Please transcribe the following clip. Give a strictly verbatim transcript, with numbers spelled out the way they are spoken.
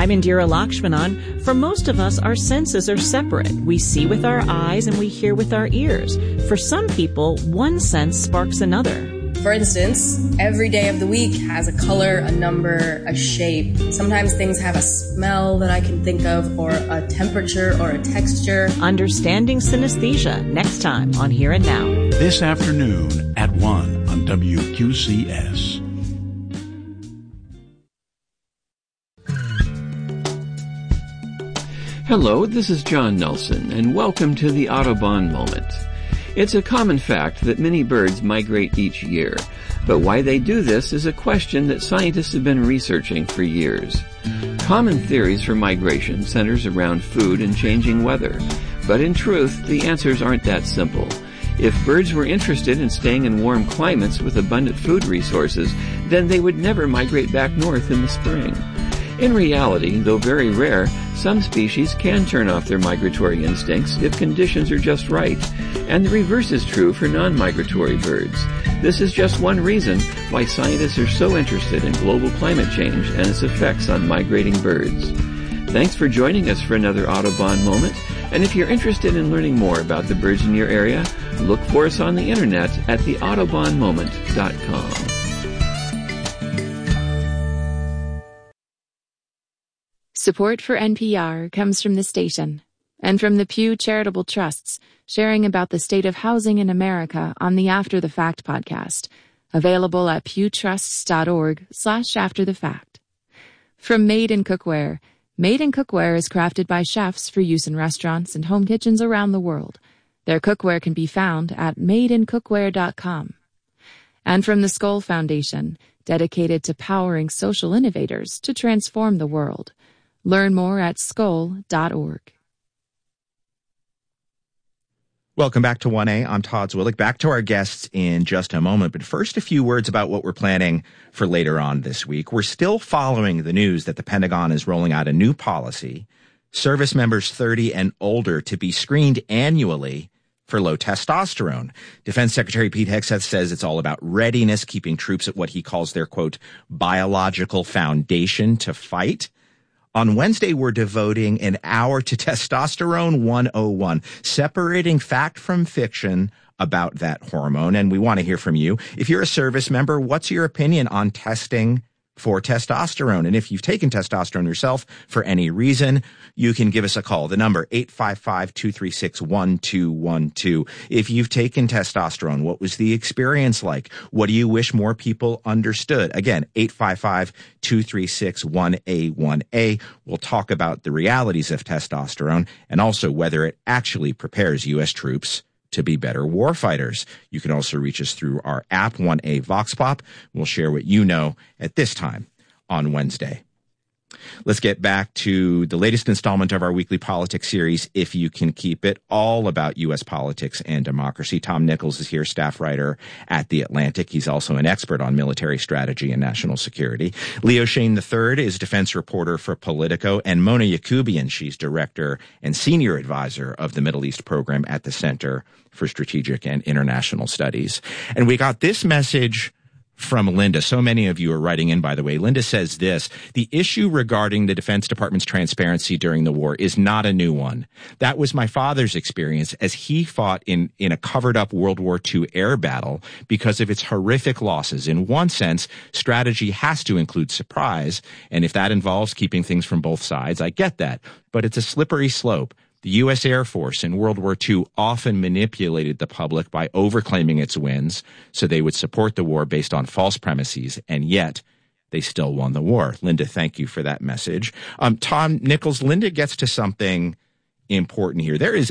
I'm Indira Lakshmanan. For most of us, our senses are separate. We see with our eyes and we hear with our ears. For some people, one sense sparks another. For instance, every day of the week has a color, a number, a shape. Sometimes things have a smell that I can think of, or a temperature, or a texture. Understanding synesthesia, next time on Here and Now. This afternoon at one on W Q C S. Hello, this is John Nelson, and welcome to the Audubon Moment. It's a common fact that many birds migrate each year, but why they do this is a question that scientists have been researching for years. Common theories for migration centers around food and changing weather, but in truth, the answers aren't that simple. If birds were interested in staying in warm climates with abundant food resources, then they would never migrate back north in the spring. In reality, though very rare, some species can turn off their migratory instincts if conditions are just right, and the reverse is true for non-migratory birds. This is just one reason why scientists are so interested in global climate change and its effects on migrating birds. Thanks for joining us for another Audubon Moment, and if you're interested in learning more about the birds in your area, look for us on the internet at the audubon moment dot com. Support for N P R comes from the station and from the Pew Charitable Trusts, sharing about the state of housing in America on the After the Fact podcast, available at pewtrusts.org slash after the fact. From Made in Cookware. Made in Cookware is crafted by chefs for use in restaurants and home kitchens around the world. Their cookware can be found at made in cookware dot com. And from the Skoll Foundation, dedicated to powering social innovators to transform the world. Learn more at skoll dot org. Welcome back to one A. I'm Todd Zwillich. Back to our guests in just a moment. But first, a few words about what we're planning for later on this week. We're still following the news that the Pentagon is rolling out a new policy, service members thirty and older to be screened annually for low testosterone. Defense Secretary Pete Hegseth says it's all about readiness, keeping troops at what he calls their, quote, biological foundation to fight. On Wednesday, we're devoting an hour to Testosterone one oh one, separating fact from fiction about that hormone. And we want to hear from you. If you're a service member, what's your opinion on testing for testosterone? And if you've taken testosterone yourself for any reason, you can give us a call. The number, eight five five, two three six, one two one two. If you've taken testosterone, what was the experience like? What do you wish more people understood? Again, eight five five, two three six, one A one A. We'll talk about the realities of testosterone and also whether it actually prepares U S troops to be better warfighters. You can also reach us through our app, one A Vox Pop. We'll share what you know at this time on Wednesday. Let's get back to the latest installment of our weekly politics series, If You Can Keep It, all about U S politics and democracy. Tom Nichols is here, staff writer at The Atlantic. He's also an expert on military strategy and national security. Leo Shane the third is defense reporter for Politico, and Mona Yacoubian, she's director and senior advisor of the Middle East program at the Center for Strategic and International Studies. And we got this message from Linda. So many of you are writing in, by the way. Linda says this: the issue regarding the Defense Department's transparency during the war is not a new one. That was my father's experience as he fought in, in a covered-up World War Two air battle because of its horrific losses. In one sense, strategy has to include surprise, and if that involves keeping things from both sides, I get that. But it's a slippery slope. The U S Air Force in World War Two often manipulated the public by overclaiming its wins so they would support the war based on false premises, and yet they still won the war. Linda, thank you for that message. Um, Tom Nichols, Linda gets to something important here. There is